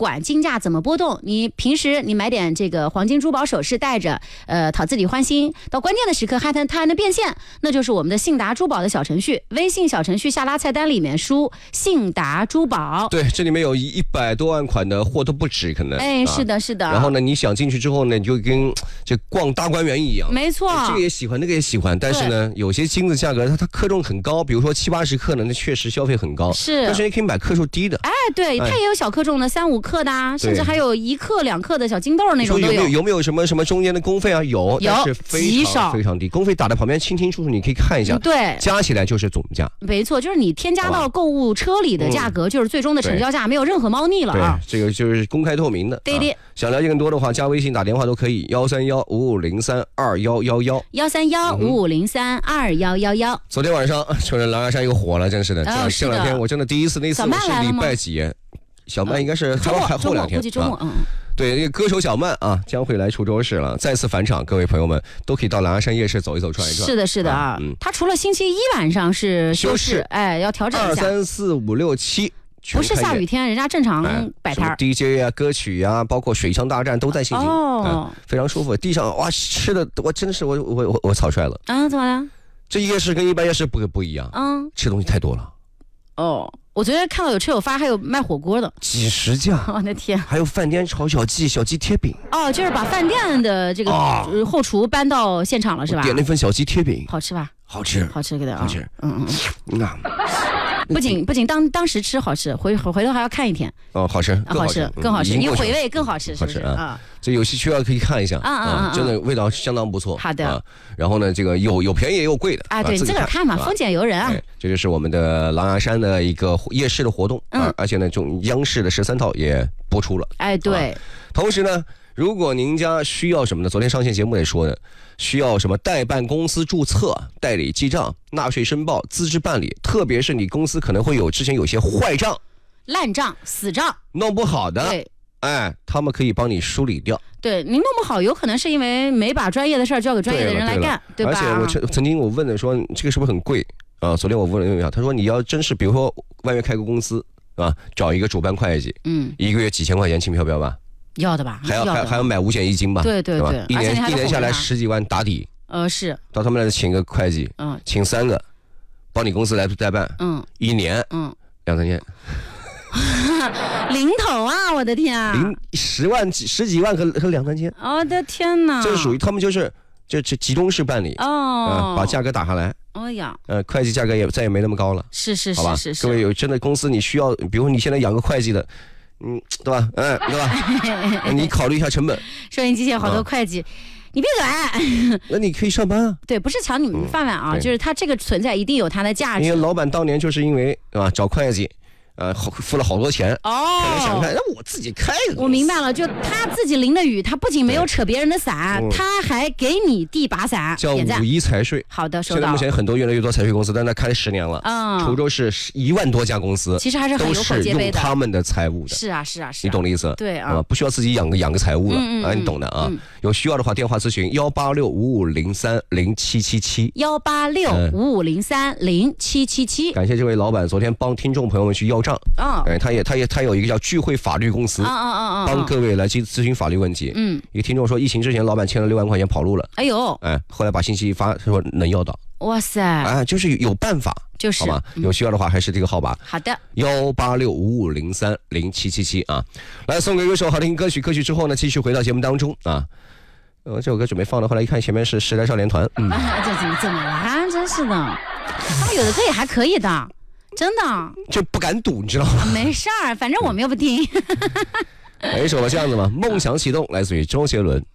管金价怎么波动，你平时你买点这个黄金珠宝首饰戴着，讨自己欢心，到关键的时刻它还能变现，那就是我们的信达珠宝的小程序，微信小程序下拉菜单里面输信达珠宝， 对，这里面有100多万款的货都不止可能。 是的是的。 然后呢，你想进去之后呢，你就跟这逛大观园一样， 没错， 这个也喜欢，那个也喜欢，但是呢，有些金子价格它克重很高，比如说70-80克呢，那确实消费很高， 是， 但是你可以买克数低的。 对，它也有小克重的3-5克的啊，甚至还有1克2克的小金豆那种都有。 有没有什么中间的工费啊？有，但是非常非常低，工费打在旁边清清楚楚，你可以看一下。 对， 加起来就是总价。 没错，就是你添加到购物车里的价格，就是最终的成交价，没有任何猫腻了啊。 对，这个就是公开透明的。 对的。 想了解更多的话，加微信打电话都可以，131-5503-2111，131-5503-2111。昨天晚上承认狼牙山又火了，真是的。这两天我真的第一次，那次我是礼拜几？小曼应该是还后2天， 估计周末。 对，那个歌手小曼啊，将会来滁州市了，再次返场，各位朋友们都可以到狼牙山夜市走一走、转一转。 是的，是的啊。他除了星期一晚上是休市，要调整一下。 2、3、4、5、6、7。 不是下雨天，人家正常摆摊 ，DJ 啊、歌曲啊，包括水枪大战都在进行，非常舒服。地上哇，吃的我真的是我草率了啊！怎么了？ 这夜市跟一般夜市不一样，吃东西太多了。 我昨天看到有吃有发，还有卖火锅的， 几十家， 我的天！ 还有饭店炒小鸡贴饼。 就是把饭店的这个后厨搬到现场了，是吧？ 点那份小鸡贴饼， 好吃吧？ 好吃， 好吃的啊！ 好吃， 不仅当时吃好吃，回头还要看一天。 好吃， 更好吃，你回味更好吃，是不是啊？ 这有需要可以看一下真的味道相当不错。 好的。 然后呢，这个有便宜也有贵的对，自个儿看嘛，丰俭由人啊。 这就是我们的狼牙山的一个夜市的活动而且呢，央视的13套也播出了。 对。 同时呢，如果您家需要什么呢？昨天上线节目也说的，需要什么代办公司注册、代理记账、纳税申报、资质办理，特别是你公司可能会之前有些坏账、 烂账、死账， 弄不好的，他们可以帮你梳理掉。 对，你弄不好，有可能是因为没把专业的事儿交给专业的人来干，对吧？ 而且我曾经问的说，这个是不是很贵啊？昨天我问了一下，他说你要真是比如说外面开个公司找一个主办会计，一个月几千块钱，轻飘飘吧。 要的吧， 还要买5险1金吧？ 对， 一年下来10几万打底。 是。 到他们那请个会计，请3个，帮你公司来代办，1年，2-3千。 零头啊！我的天啊 ！10几万和2-3千。 我的天哪！ 这属于他们就是集中式办理把价格打下来。会计价格再也没那么高了。 是， 好吧？各位有真的公司你需要，比如你现在养个会计的。对吧？对吧？你考虑一下成本。 收音机前好多会计，你别管。 那你可以上班啊。 对，不是抢你们饭碗啊，就是它这个存在一定有它的价值。 因为老板当年就是因为找会计。付了好多钱可能想看，那我自己开个。 我明白了，就他自己淋的雨，他不仅没有扯别人的伞，他还给你递把伞， 叫51财税。 好的，收到。 现在目前很多越来越多财税公司，但他开了10年了。滁州市1万多家公司， 其实还是很有口皆碑的， 都是用他们的财务的。 是啊， 你懂的意思？ 对啊， 不需要自己养个财务了你懂的啊。有需要的话，电话咨询18655030777，18655030777。感谢这位老板昨天帮听众朋友们去要账他有一个叫聚会法律公司帮各位来咨询法律问题。一个听众说，疫情之前老板欠了6万块钱跑路了。后来把信息一发，他说能要到。 哇塞！ 就是有办法，好吧？有需要的话还是这个号码。 好的 ，18655030777啊。来送给一首好听歌曲之后呢，继续回到节目当中啊。这首歌准备放的，后来一看前面是时代少年团。 这怎么了？真是的，他们有的歌也还可以的。真的就不敢赌，你知道吗？ 没事儿，反正我们又不听。 一首吧，这样子嘛，梦想启动，来自于周杰伦。